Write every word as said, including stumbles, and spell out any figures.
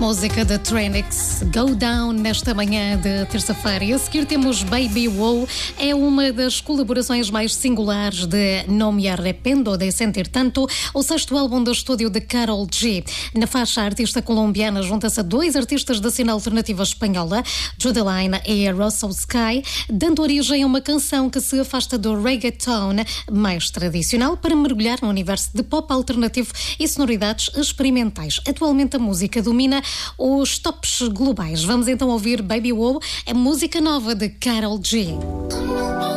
música da Trinix, Go Down, nesta manhã de terça-feira. E a seguir temos Baby Wow, é uma das colaborações mais singulares de No Me Arrependo de Sentir Tanto, o sexto álbum de estúdio de Karol G. Na faixa, a artista colombiana junta-se a dois artistas da cena alternativa espanhola, Judeline e Russell Sky, dando origem a uma canção que se afasta do reggaeton mais tradicional para mergulhar no universo de pop alternativo e sonoridades experimentais. Atualmente a música domina os tops globais. Vamos então ouvir Baby Wow, a música nova de Karol G.